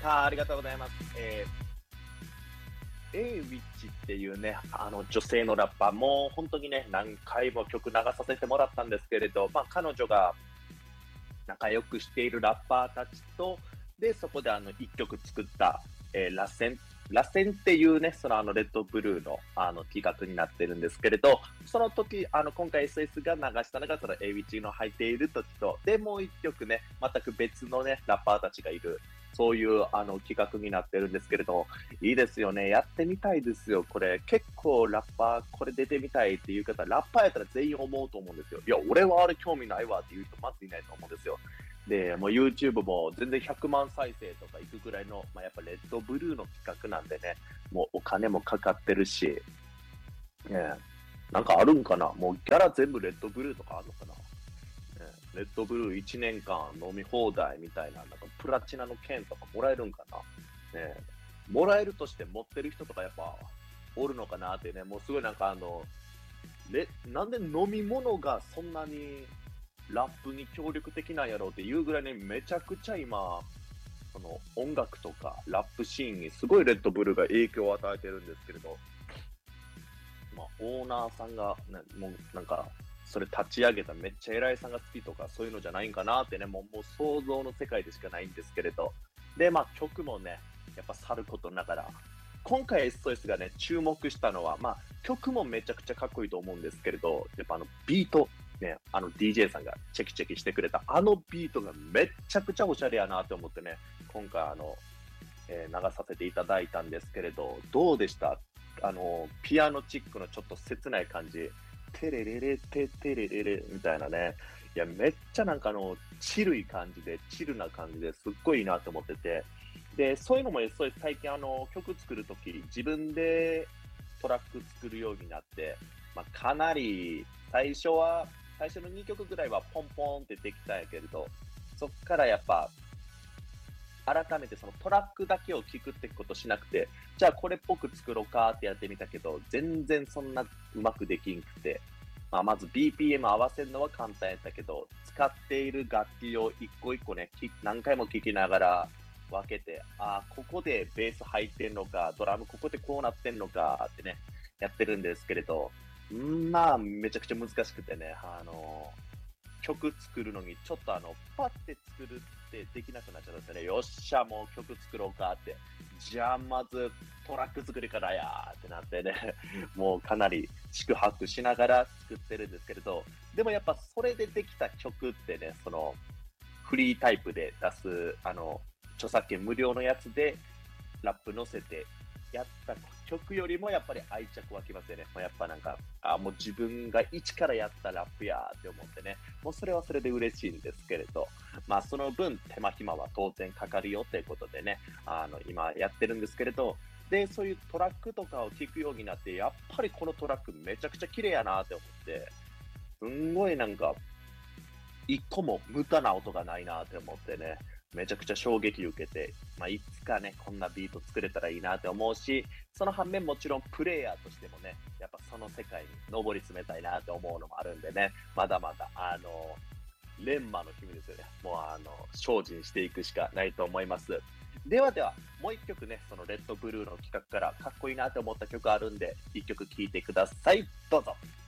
ありがとうございます。A ウィッチっていうね、女性のラッパー、もう本当にね、何回も曲流させてもらったんですけれど、彼女が仲良くしているラッパーたちと、で、そこで一曲作った、螺旋っていうね、レッドブルーの企画になってるんですけれど、その時、今回 SS が流したのが、その A ウィッチの入っている時と、で、もう一曲ね、全く別のね、ラッパーたちがいる、そういう企画になってるんですけれど、いいですよね。やってみたいですよ。これ、結構ラッパー、これ出てみたいっていう方、ラッパーやったら全員思うと思うんですよ。いや、俺はあれ興味ないわっていう人まずいないと思うんですよ。で、もう YouTube も全然100万再生とかいくぐらいの、やっぱレッドブルーの企画なんでね、もうお金もかかってるし、ね、なんかあるんかな、もうギャラ全部レッドブルーとかあるのかな、レッドブルー1年間飲み放題みたいな、なんかプラチナの券とかもらえるんかな、もらえるとして持ってる人とかやっぱおるのかなってね、もうすごいなんかなんで飲み物がそんなにラップに協力的なんやろうっていうぐらいね、めちゃくちゃ今、その音楽とかラップシーンにすごいレッドブルーが影響を与えてるんですけれど、オーナーさんが、ね、もうなんか、それ立ち上げためっちゃ偉いさんが好きとかそういうのじゃないんかなってね、もう想像の世界でしかないんですけれど。で、曲もね、やっぱさることながら、今回 SOS がね、注目したのは、曲もめちゃくちゃかっこいいと思うんですけれど、やっぱビート、ね、DJ さんがチェキチェキしてくれたビートがめちゃくちゃおしゃれやなって思ってね、今回流させていただいたんですけれど、どうでした？ピアノチックのちょっと切ない感じ、テレレレテテレレレみたいなね。いや、めっちゃなんかチルい感じで、チルな感じですっごいいいなと思ってて。で、そういうのもそうです。最近曲作るとき、自分でトラック作るようになって、かなり、最初の2曲ぐらいはポンポンってできたんやけれど、そっからやっぱ、改めてそのトラックだけを聞くってことしなくて、じゃあこれっぽく作ろうかってやってみたけど、全然そんなうまくできんくて、まず BPM 合わせるのは簡単やったけど、使っている楽器を一個一個ね、何回も聴きながら分けて、ここでベース入ってんのか、ドラムここでこうなってんのかってね、やってるんですけれど、めちゃくちゃ難しくてね、曲作るのに、ちょっとパッて作るってできなくなっちゃったんですよね。よっしゃ、もう曲作ろうかって。じゃあ、まずトラック作りからやーってなってね、もうかなり四苦八苦しながら作ってるんですけれど、でもやっぱそれでできた曲ってね、フリータイプで出す、著作権無料のやつでラップ乗せてやった曲よりもやっぱり愛着湧きますよね。やっぱなんか、もう自分が一からやったラップやーって思ってね、もうそれはそれで嬉しいんですけれど、その分手間暇は当然かかるよということでね、今やってるんですけれど、で、そういうトラックとかを聞くようになって、やっぱりこのトラックめちゃくちゃ綺麗やなって思って、すんごいなんか、一個も無駄な音がないなって思ってね、めちゃくちゃ衝撃受けて、いつかね、こんなビート作れたらいいなって思うし、その反面もちろんプレイヤーとしてもね、やっぱその世界に上り詰めたいなって思うのもあるんでね、まだまだ、錬磨の日々ですよね。もう精進していくしかないと思います。ではでは、もう一曲ね、そのレッドブルーの企画からかっこいいなって思った曲あるんで、一曲聴いてください。どうぞ。